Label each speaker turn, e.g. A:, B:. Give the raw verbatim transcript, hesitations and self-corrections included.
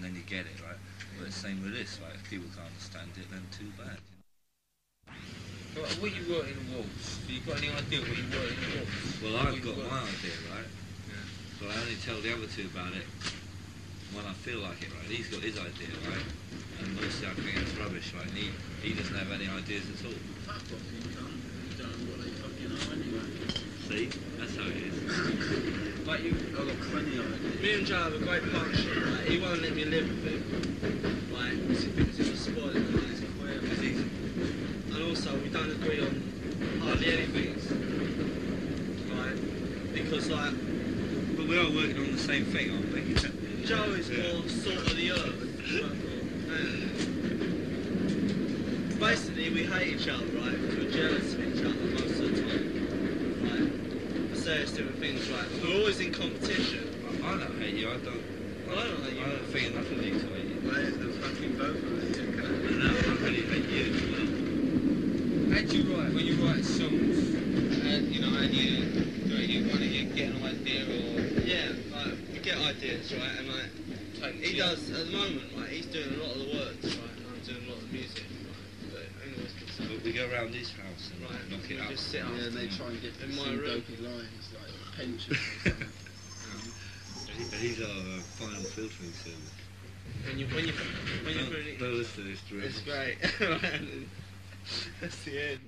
A: then you get it, right? But it's the same with this, right? If people can't understand it, then too bad. You know?
B: What, what you wrote in the walls? Have you got any idea what you wrote in the walls?
A: Well,
B: what
A: I've got my idea, right?
B: Yeah.
A: But I only tell the other two about it when I feel like it, right? He's got his idea, right? And obviously I think it's rubbish, right? And he, he doesn't have any ideas at all.
C: Fuck off, you can't. You don't know what they fucking are anyway.
A: See? That's how it is.
B: Like you,
C: I've got plenty of ideas.
B: me and Joe have a great partnership. Like, he won't let me live with him. Like, because he thinks it was spoiling the night.
A: Because he's...
B: And also, we don't agree on hardly anything. Right? Because, like,
A: But we are working on the same thing, aren't we?
B: Joe is
A: Yeah.
B: more salt of the earth. Yeah. Basically, we hate each other, right? Because we're jealous of each other most of the time. Right? For various different things, right? And we're always in competition.
A: I, I don't hate you, I don't...
B: Well, I don't hate you.
A: I don't think enough of you to hate you.
C: Where's the fucking both of you?
A: And now I really hate you as well.
B: How do you write? When you write songs, and you know, and you, you want to get an idea or yeah, like we get ideas, right? And like he does at the moment, right? He's doing a lot of the words, right? And I'm doing a lot of the music, right? But anyways,
A: But we go around his house and
B: right,
A: knock it
B: we
A: out.
B: just sit up.
C: Yeah, and they try and get
B: In
C: some
B: my room.
C: dopey lines like pension or something.
A: He- He's our uh, final filtering service.
B: When you when you when you
A: Don't,
B: put it,
A: don't listen to this, Drew.
B: it's great. That's the end.